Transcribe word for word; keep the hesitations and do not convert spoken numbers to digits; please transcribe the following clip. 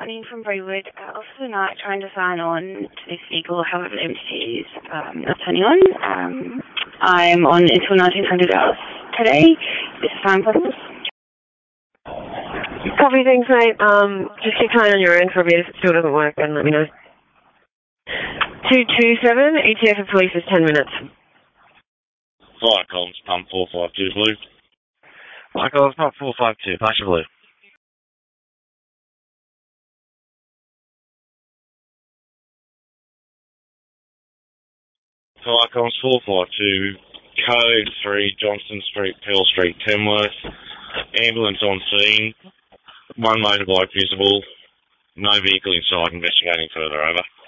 Running from Brewood, uh, off the night trying to sign on to this vehicle, however limited it is, um, not turning on. Um, I'm on until nineteen hundred hours today. This is time possible. Copy, thanks, mate. Um, just keep trying on your end for a bit. If it still doesn't work, then let me know. two two seven, E T F of police is ten minutes. Fire Collins, pump four five two blue. Fire Collins, pump four five two, Passion Blue. Fire Collins four five two, code three, Johnston Street, Pearl Street, Tamworth. Ambulance on scene. One motorbike visible. No vehicle inside. Investigating further. Over.